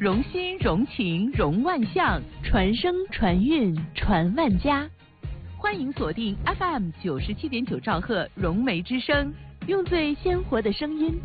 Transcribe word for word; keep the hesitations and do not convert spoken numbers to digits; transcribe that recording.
融心融情融万象，传声传韵传万家。欢迎锁定 F M 九十七点九兆赫融媒之声，用最鲜活的声音